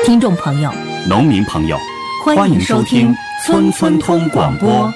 听众朋友、 农民朋友，欢迎收听村村通广播。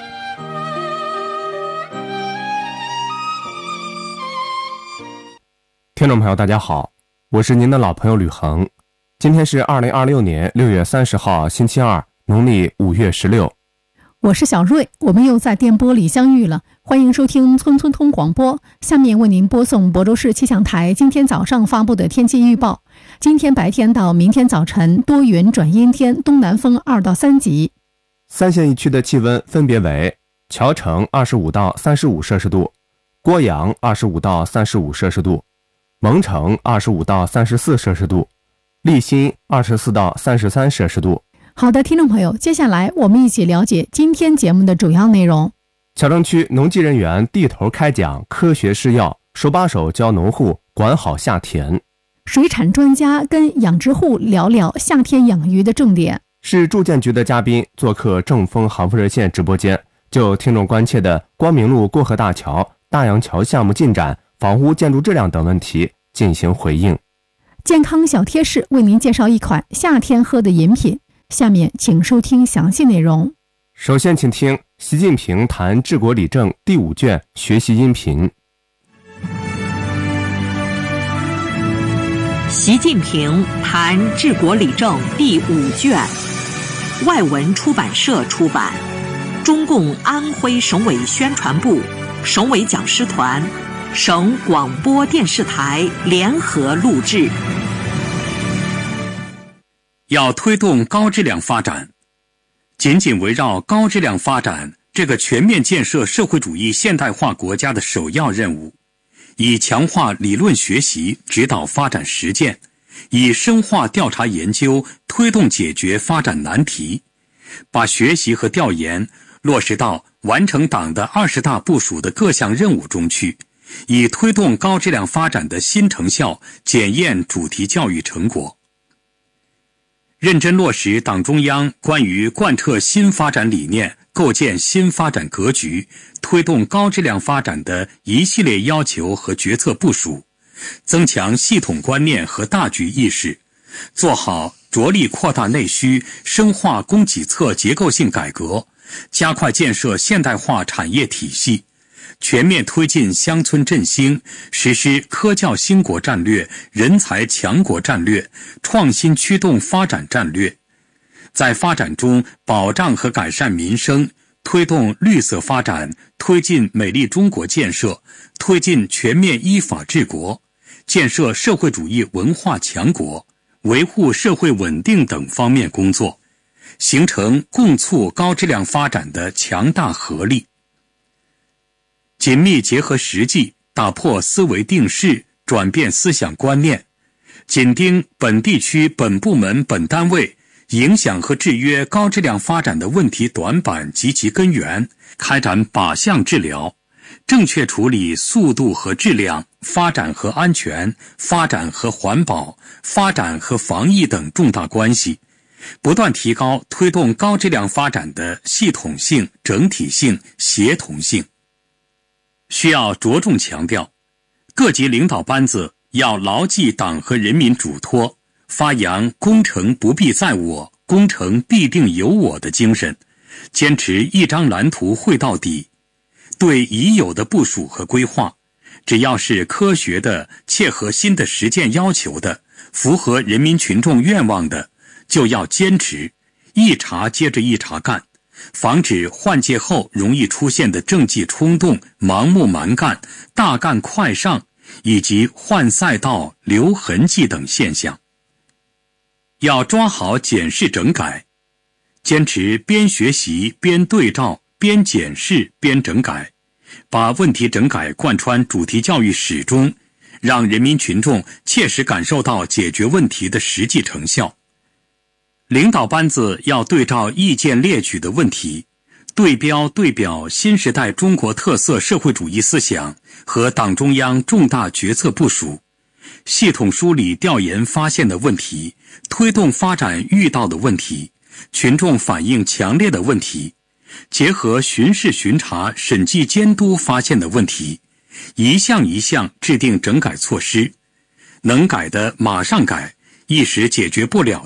听众朋友大家好，我是您的老朋友吕恒。今天是2026年6月30号星期二，农历5月16。 我是小瑞，我们又在电波里相遇了，欢迎收听村村通广播。下面为您播送亳州市气象台今天早上发布的天气预报。今天白天到明天早晨多云转阴天，东南风2到3级。 三县一区的气温分别为：谯城25到35摄氏度，郭阳25到35摄氏度，蒙城25到34摄氏度，利辛24到33摄氏度。 好的，听众朋友，接下来我们一起了解今天节目的主要内容。 谯城区农技人员地头开讲，科学施药，手把手教农户管好下田。 水产专家跟养殖户聊聊夏天养鱼的重点。 市住建局的嘉宾做客正风航风热线直播间，就听众关切的光明路过河大桥、大洋桥项目进展、房屋建筑质量等问题进行回应。 健康小贴士为您介绍一款夏天喝的饮品。下面请收听详细内容。 首先请听习近平谈治国理政第5卷学习音频。 习近平谈治国理政第5卷，外文出版社出版，中共安徽省委宣传部、省委讲师团、省广播电视台联合录制。 要推动高质量发展，紧紧围绕高质量发展这个全面建设社会主义现代化国家的首要任务，以强化理论学习指导发展实践，以深化调查研究推动解决发展难题，把学习和调研落实到完成党的20大部署的各项任务中去，以推动高质量发展的新成效检验主题教育成果。认真落实党中央关于贯彻新发展理念、构建新发展格局、推动高质量发展的一系列要求和决策部署，增强系统观念和大局意识，做好着力扩大内需、深化供给侧结构性改革，加快建设现代化产业体系，全面推进乡村振兴，实施科教兴国战略、人才强国战略、创新驱动发展战略，在发展中保障和改善民生，推动绿色发展，推进美丽中国建设，推进全面依法治国，建设社会主义文化强国，维护社会稳定等方面工作，形成共促高质量发展的强大合力。紧密结合实际，打破思维定式，转变思想观念，紧盯本地区本部门本单位影响和制约高质量发展的问题短板及其根源，开展靶向治疗，正确处理速度和质量、发展和安全、发展和环保、发展和防疫等重大关系，不断提高推动高质量发展的系统性、整体性、协同性。需要着重强调，各级领导班子要牢记党和人民嘱托，发扬工程不必在我，工程必定有我的精神，坚持一张蓝图绘到底。对已有的部署和规划，只要是科学的、切合新的实践要求的、符合人民群众愿望的，就要坚持，一茬接着一茬干，防止换届后容易出现的政绩冲动、盲目蛮干、大干快上以及换赛道、留痕迹等现象。要抓好检视整改，坚持边学习边对照、边检视边整改，把问题整改贯穿主题教育始终，让人民群众切实感受到解决问题的实际成效。领导班子要对照意见列举的问题，对表新时代中国特色社会主义思想和党中央重大决策部署，系统梳理调研发现的问题，推动发展遇到的问题，群众反映强烈的问题，结合巡视巡查、审计监督发现的问题，一项一项制定整改措施，能改的马上改，一时解决不了的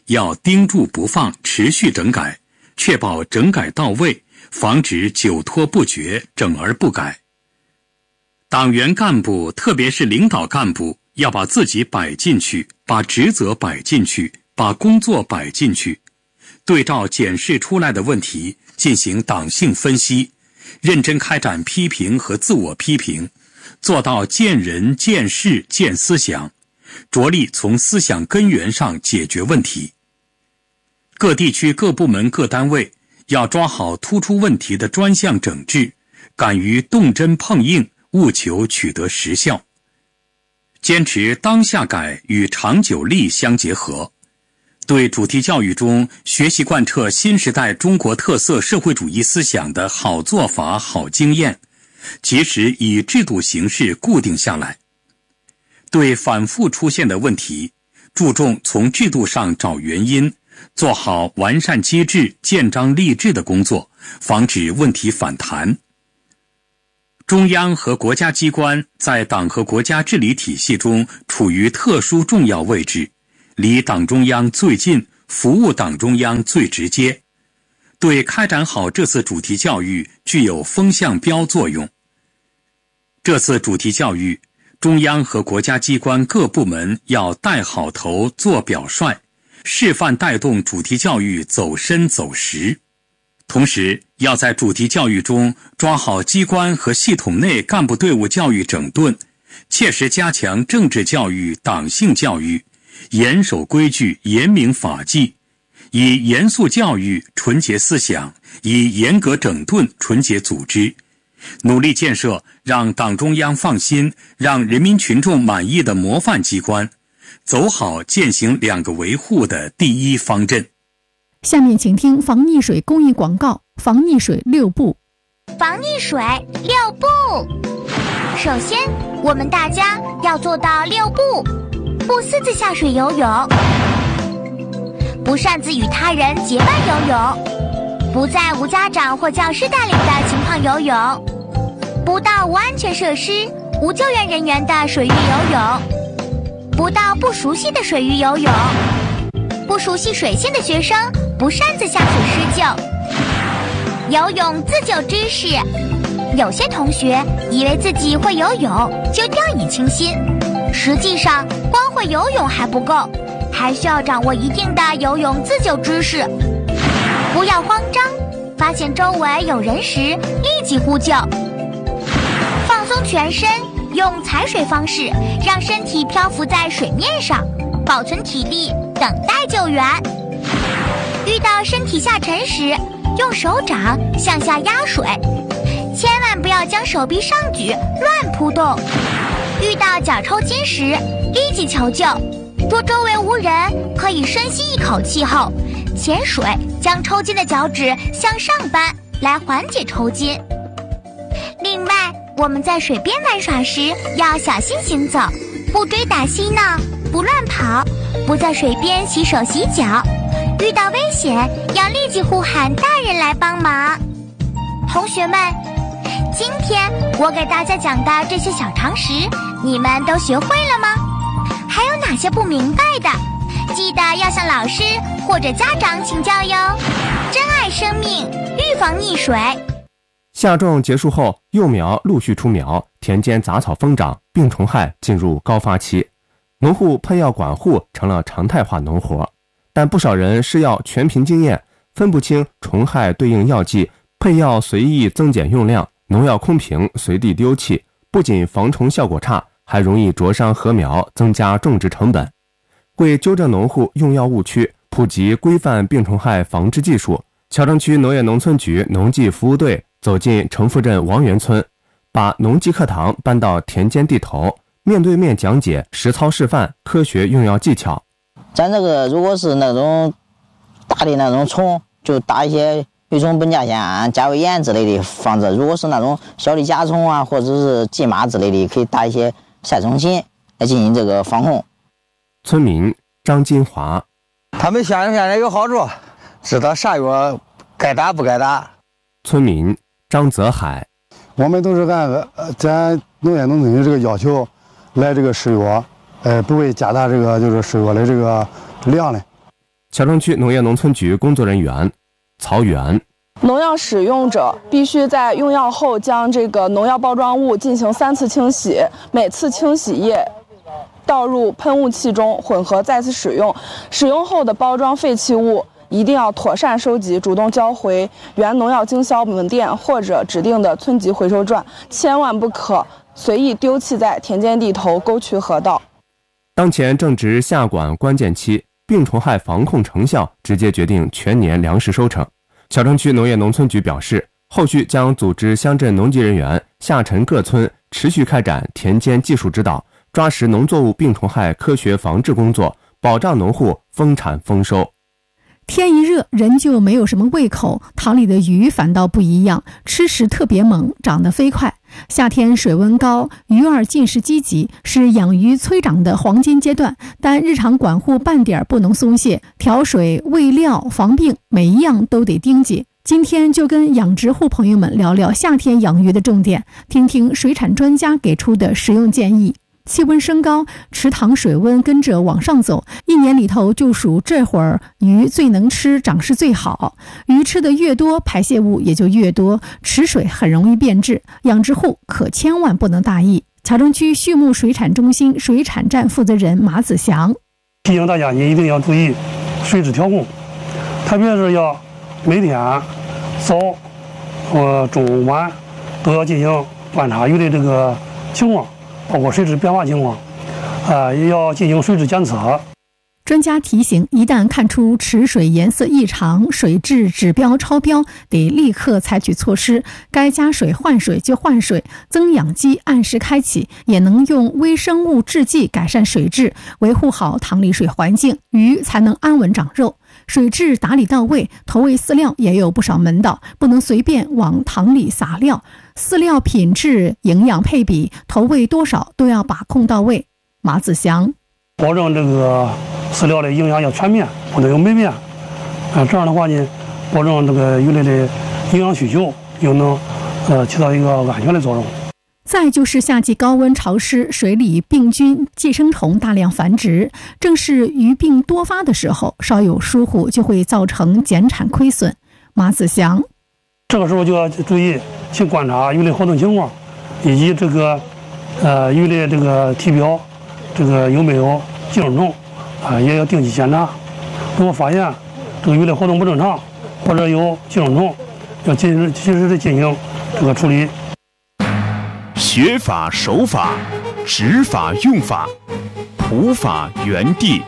要盯住不放，持续整改，确保整改到位，防止久拖不决，整而不改。党员干部，特别是领导干部，要把自己摆进去，把职责摆进去，把工作摆进去，对照检视出来的问题进行党性分析，认真开展批评和自我批评，做到见人、见事、见思想，着力从思想根源上解决问题。各地区各部门各单位要抓好突出问题的专项整治，敢于动真碰硬，务求取得实效。坚持当下改与长久立相结合，对主题教育中学习贯彻新时代中国特色社会主义思想的好做法、好经验，及时以制度形式固定下来。对反复出现的问题，注重从制度上找原因，做好完善机制、建章立制的工作，防止问题反弹。中央和国家机关在党和国家治理体系中处于特殊重要位置，离党中央最近，服务党中央最直接，对开展好这次主题教育具有风向标作用。这次主题教育，中央和国家机关各部门要带好头、做表率，示范带动主题教育走深走实。同时，要在主题教育中抓好机关和系统内干部队伍教育整顿，切实加强政治教育、党性教育，严守规矩、严明法纪，以严肃教育、纯洁思想，以严格整顿、纯洁组织，努力建设让党中央放心、让人民群众满意的模范机关，走好践行2个维护的第一方阵。 下面请听防溺水公益广告，防溺水6步。 防溺水6步。首先，我们大家要做到6步：不私自下水游泳，不擅自与他人结伴游泳，不在无家长或教师带领的情况游泳，不到无安全设施、无救援人员的水域游泳，不到不熟悉的水域游泳，不熟悉水性的学生不擅自下水施救。游泳自救知识，有些同学以为自己会游泳就掉以轻心，实际上光会游泳还不够，还需要掌握一定的游泳自救知识。不要慌张，发现周围有人时立即呼救。放松全身，用踩水方式让身体漂浮在水面上，保存体力，等待救援。遇到身体下沉时，用手掌向下压水，千万不要将手臂上举乱扑动。遇到脚抽筋时，立即求救。若周围无人，可以深吸一口气后潜水，将抽筋的脚趾向上扳，来缓解抽筋。另外，我们在水边玩耍时要小心行走，不追打嬉闹，不乱跑，不在水边洗手洗脚。遇到危险要立即呼喊大人来帮忙。同学们，今天我给大家讲的这些小常识，你们都学会了吗？还有哪些不明白的，记得要向老师或者家长请教哟。珍爱生命，预防溺水。 夏种结束后，幼苗陆续出苗，田间杂草疯长，病虫害进入高发期，农户喷药管护成了常态化农活。但不少人是要全凭经验，分不清虫害对应药剂，配药随意增减用量，农药空瓶随地丢弃，不仅防虫效果差，还容易灼伤禾苗，增加种植成本。为纠正农户用药误区，普及规范病虫害防治技术，谯城区农业农村局农技服务队走进城附镇王园村，把农技课堂搬到田间地头，面对面讲解，实操示范科学用药技巧。 咱这个如果是那种大的那种虫，就打一些乙醇苯甲酰、加维盐之类的防治；如果是那种小的甲虫啊，或者是蓟麻之类的，可以打一些杀虫剂来进行这个防控。 村民张金华， 他们相信现在有好处，知道啥药该打不该打。 村民张泽海， 我们都是按咱农业农村的这个要求来这个施药，不会加大这个就是施药的这个量嘞。 桥城区农业农村局工作人员曹源。 农药使用者必须在用药后将这个农药包装物进行3次清洗，每次清洗液倒入喷雾器中混合再次使用。使用后的包装废弃物一定要妥善收集，主动交回原农药经销门店或者指定的村级回收站，千万不可随意丢弃在田间地头、沟渠河道。 当前正值夏管关键期，病虫害防控成效直接决定全年粮食收成。桥城区农业农村局表示，后续将组织乡镇农技人员下沉各村，持续开展田间技术指导，抓实农作物病虫害科学防治工作，保障农户丰产丰收。 天一热，人就没有什么胃口，塘里的鱼反倒不一样，吃食特别猛，长得飞快。夏天水温高，鱼儿进食积极，是养鱼催长的黄金阶段，但日常管护半点不能松懈，调水、喂料、防病，每一样都得盯紧。今天就跟养殖户朋友们聊聊夏天养鱼的重点，听听水产专家给出的实用建议。气温升高，池塘水温跟着往上走，一年里头就数这会儿鱼最能吃，长势最好。鱼吃的越多，排泄物也就越多，池水很容易变质，养殖户可千万不能大意。桥城区畜牧水产中心水产站负责人马子祥提醒大家，你一定要注意水质调控，特别是要每天早中晚都要进行观察鱼的这个情况，包括水质变化情况，也要进行水质监测。 专家提醒，一旦看出池水颜色异常、水质指标超标，得立刻采取措施，该加水换水就换水，增氧机按时开启，也能用微生物制剂改善水质，维护好塘里水环境，鱼才能安稳长肉。水质打理到位，投喂饲料也有不少门道，不能随便往塘里撒料，饲料品质、营养配比、投喂多少都要把控到位。马子祥保证这个饲料的营养要全面，不能有霉变，这样的话呢，保证这个鱼类的营养需求，又能起到一个安全的作用。 再就是夏季高温潮湿，水里病菌、寄生虫大量繁殖，正是鱼病多发的时候，稍有疏忽就会造成减产亏损。马子祥这个时候就要注意去观察鱼类活动情况，以及这个鱼类这个体表这个有没有寄生虫，也要定期检查。如果发现这个鱼类活动不正常或者有寄生虫，要及时的进行这个处理。 学法守法，执法用法，普法原地。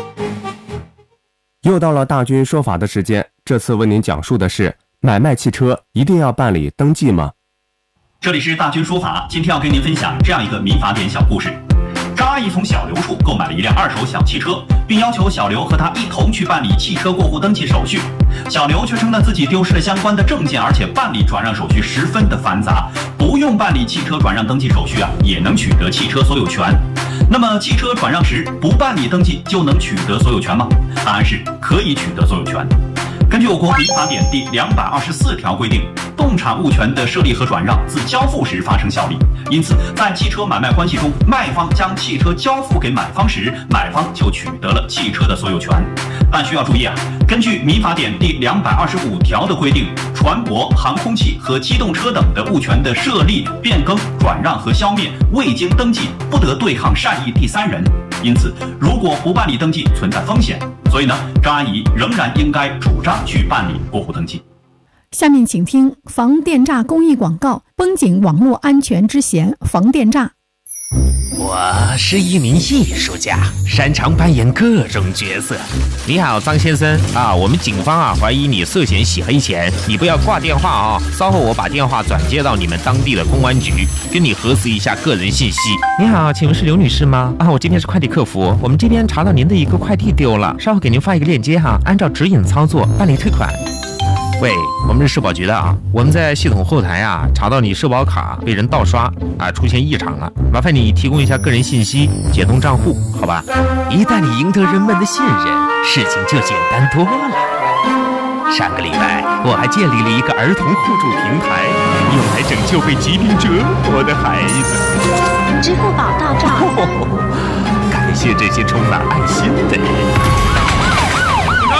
又到了大军说法的时间，这次为您讲述的是：买卖汽车一定要办理登记吗？ 这里是大军说法，今天要跟您分享这样一个民法典小故事。张阿姨从小刘处购买了一辆2手小汽车，并要求小刘和她一同去办理汽车过户登记手续。小刘却称呢自己丢失了相关的证件，而且办理转让手续十分的繁杂，不用办理汽车转让登记手续也能取得汽车所有权。那么汽车转让时不办理登记就能取得所有权吗？答案是可以取得所有权。根据我国民法典第224条规定，动产物权的设立和转让自交付时发生效力，因此在汽车买卖关系中，卖方将汽车交付给买方时，买方就取得了汽车的所有权。但需要注意根据民法典第225条的规定，船舶、航空器和机动车等的物权的设立、变更、转让和消灭，未经登记，不得对抗善意第三人。因此，如果不办理登记，存在风险。所以呢，张阿姨仍然应该主张去办理过户登记。 下面请听防电诈公益广告，绷紧网络安全之弦，防电诈。 我是一名艺术家，擅长扮演各种角色。你好，张先生啊，我们警方怀疑你涉嫌洗黑钱，你不要挂电话稍后我把电话转接到你们当地的公安局，跟你核实一下个人信息。你好，请问是刘女士吗？我这边是快递客服，我们这边查到您的一个快递丢了，稍后给您发一个链接按照指引操作办理退款。喂，我们是社保局的我们在系统后台查到你社保卡被人盗刷出现异常了，麻烦你提供一下个人信息，解冻账户，好吧？一旦你赢得人们的信任，事情就简单多了。上个礼拜我还建立了一个儿童互助平台，用来拯救被疾病折磨的孩子。 支付宝到账。 感谢这些充满爱心的人。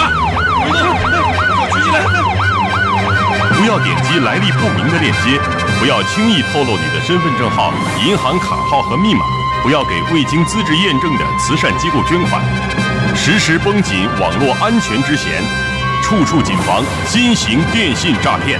点击来历不明的链接，不要轻易透露你的身份证号、银行卡号和密码，不要给未经资质验证的慈善机构捐款，时时绷紧网络安全之弦，处处谨防新型电信诈骗。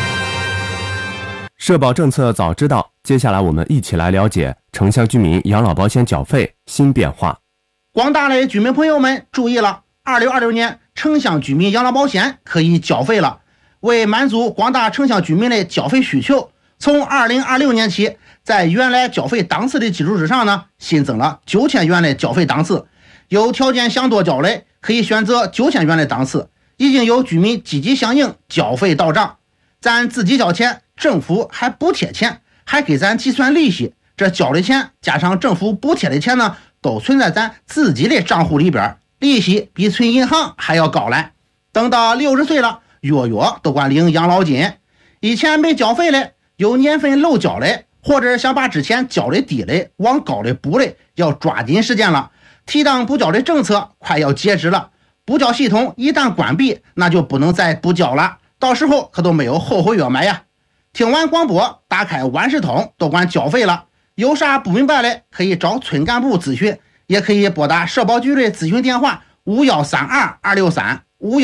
社保政策早知道，接下来我们一起来了解城乡居民养老保险缴费新变化。 广大的居民朋友们注意了，2026年城乡居民养老保险可以缴费了。为满足广大城乡居民的缴费需求，从2026年起，在原来缴费档次的基础之上呢，新增了9000元的缴费档次。有条件想多缴的，可以选择9000元的档次。已经有居民积极响应，缴费到账。咱自己交钱，政府还补贴钱，还给咱计算利息。这交的钱加上政府补贴的钱呢，都存在咱自己的账户里边，利息比存银行还要高来。等到60岁了，月都管领养老金。以前没缴费的，有年份漏缴的，或者想把之前缴的低的往高的补的，要抓紧时间了。提档补缴的政策快要截止了，补缴系统一旦关闭，那就不能再补缴了，到时候可都没有后悔药买呀。听完广播，打开万事通，都管缴费了。有啥不明白的，可以找村干部咨询，也可以拨打社保局的咨询电话5132-263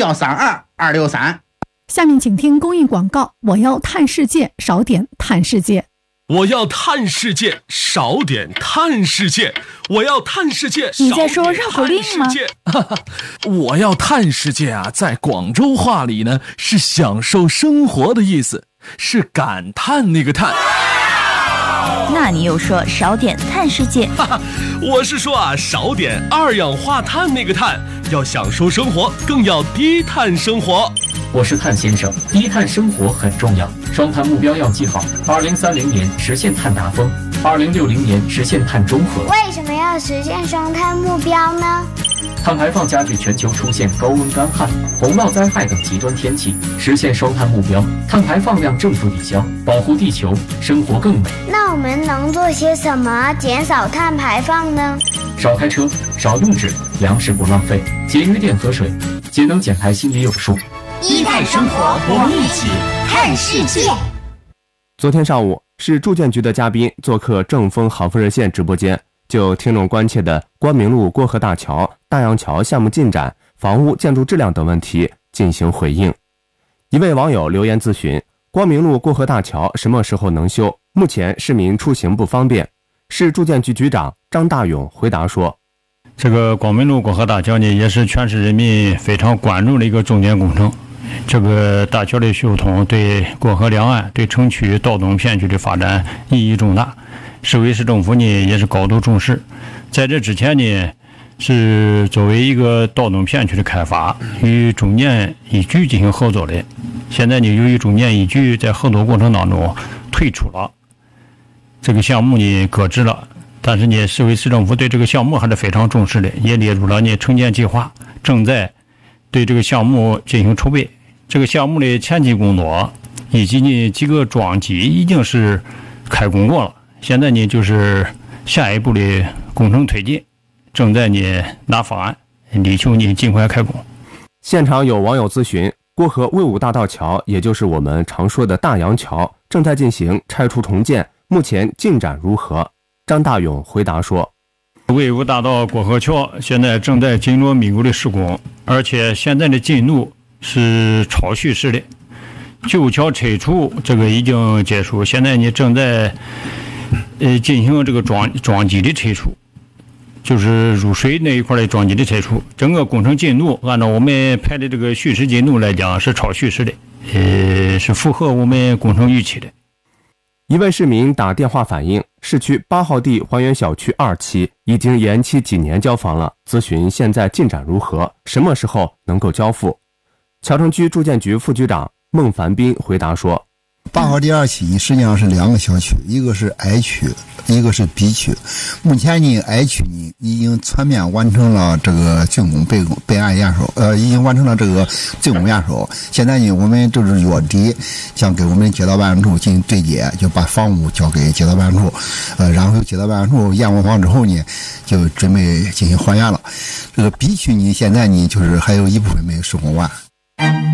5132-263。 下面请听公益广告。我要探世界，少点探世界。 我要探世界，少点探世界。我要探世界。 你在说绕口令吗？ 我要探世界啊，在广州话里呢是享受生活的意思，是感叹那个叹。 那你又说少点碳世界？ 我是说啊，少点二氧化碳那个碳，要享受生活，更要低碳生活。 我是碳先生，低碳生活很重要，双碳目标要记好：2030年实现碳达峰，2060年实现碳中和。 为什么要实现双碳目标呢？ 碳排放加剧全球出现高温干旱、洪涝灾害等极端天气，实现双碳目标，碳排放量正负抵消，保护地球，生活更美。 那我们能做些什么减少碳排放呢？ 少开车，少用纸，粮食不浪费，节约电和水，节能减排心里有数。 低碳生活，我们一起看世界。 昨天上午，市住建局的嘉宾做客正风好风热线直播间，就听众关切的光明路过河大桥、大洋桥项目进展、房屋建筑质量等问题进行回应。一位网友留言咨询：光明路过河大桥什么时候能修？目前市民出行不方便。市住建局局长张大勇回答说： 这个光明路过河大桥呢，也是全市人民非常关注的一个重点工程。这个大桥的修通对过河两岸、对城区道东片区的发展意义重大，市委市政府呢也是高度重视。在这之前呢，是作为一个道东片区的开发，与中建一局进行合作的。现在呢，由于中建一局在合作过程当中退出了，这个项目呢搁置了。但是呢，市委市政府对这个项目还是非常重视的，也列入了呢城建计划，正在对这个项目进行筹备。这个项目的前期工作以及呢几个桩基已经是开工过了，现在呢就是下一步的工程推进，正在呢拿方案，力求呢尽快开工。 现场有网友咨询，过河卫武大道桥，也就是我们常说的大洋桥，正在进行拆除重建，目前进展如何？张大勇回答说： 卫武大道过河桥现在正在紧锣密鼓的施工，而且现在的进度是超叙事的。旧桥拆除这个已经结束，现在呢正在进行这个桩基的拆除，就是入水那一块的桩基的拆除。整个工程进度按照我们排的这个叙事进度来讲是超叙事的，是符合我们工程预期的。 一位市民打电话反映，市区8号地还原小区2期已经延期几年交房了，咨询现在进展如何，什么时候能够交付？桥城区住建局副局长孟凡斌回答说 ：8号地2期实际上是2个小区，一个是 I 区，一个是 B 区。目前呢 I 区呢已经全面完成了这个竣工备案验收，已经完成了这个竣工验收。现在呢我们就是月底将给我们街道办事处进行对接，就把房屋交给街道办事处，然后街道办事处验完房之后呢就准备进行还原了。这个 B 区呢现在呢就是还有一部分没有施工完。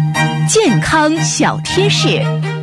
健康小贴士。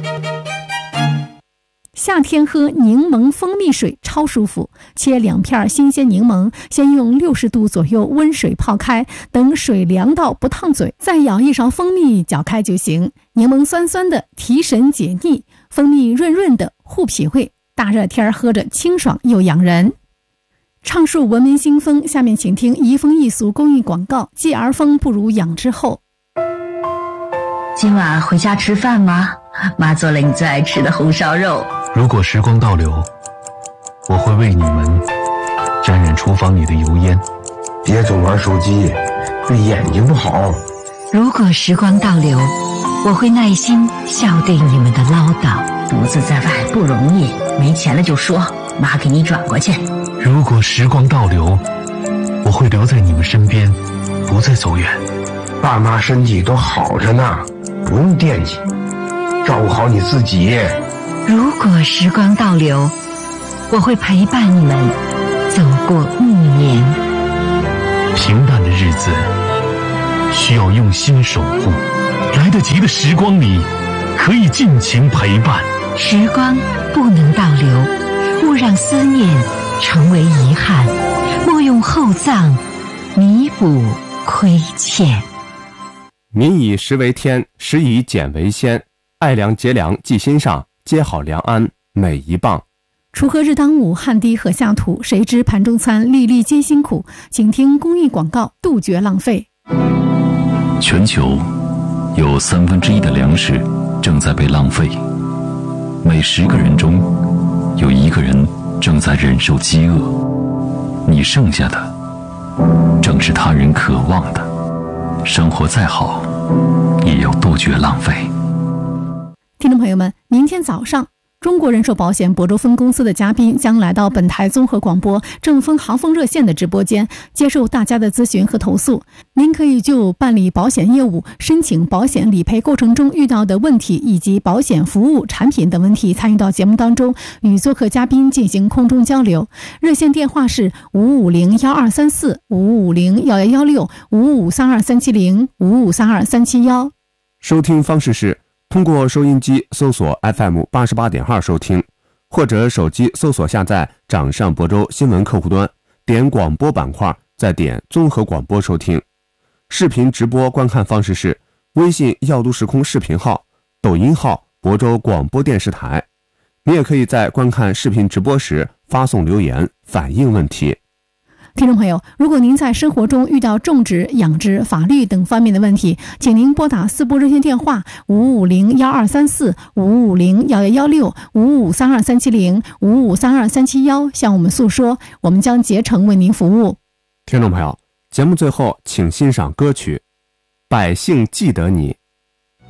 夏天喝柠檬蜂蜜水超舒服，切2片新鲜柠檬，先用60度左右温水泡开，等水凉到不烫嘴，再舀1勺蜂蜜搅开就行。柠檬酸酸的，提神解腻；蜂蜜润润的，护脾胃。大热天喝着清爽又养人。畅述文明新风，下面请听移风易俗公益广告：继儿风不如养之后。 今晚回家吃饭吗？妈做了你最爱吃的红烧肉。 如果时光倒流，我会为你们沾染厨房里的油烟。 别总玩手机，对眼睛不好。 如果时光倒流，我会耐心笑对你们的唠叨。独自在外不容易，没钱了就说，妈给你转过去。 如果时光倒流，我会留在你们身边，不再走远。 爸妈身体都好着呢，不用惦记，照顾好你自己。 如果时光倒流，我会陪伴你们走过暮年。 平淡的日子需要用心守护，来得及的时光里可以尽情陪伴。 时光不能倒流，勿让思念成为遗憾，莫用厚葬弥补亏欠。 民以食为天，食以俭为先，爱良节粮记心上，接好良安每一棒。 锄禾日当午，汗滴禾下土，谁知盘中餐，粒粒皆辛苦。请听公益广告，杜绝浪费。 全球有1/3的粮食正在被浪费，每10个人中有1个人正在忍受饥饿。你剩下的正是他人渴望的。生活再好，也要杜绝浪费。 听众朋友们，明天早上中国人寿保险亳州分公司的嘉宾将来到本台综合广播正风航风热线的直播间，接受大家的咨询和投诉。您可以就办理保险业务、申请保险理赔过程中遇到的问题，以及保险服务产品等问题参与到节目当中，与做客嘉宾进行空中交流。热线电话是5501-1234、5501-1116、5532-370、5532-371。 收听方式是通过收音机搜索 FM88.2 收听，或者手机搜索下载掌上亳州新闻客户端，点广播板块，再点综合广播收听。视频直播观看方式是微信耀都时空视频号、抖音号亳州广播电视台。你也可以在观看视频直播时发送留言反映问题。 听众朋友，如果您在生活中遇到种植、养殖、法律等方面的问题，请您拨打4部热线电话5501-1234、5501-1116、5532-370、5532-371向我们诉说，我们将竭诚为您服务。 听众朋友，节目最后请欣赏歌曲《百姓记得你》。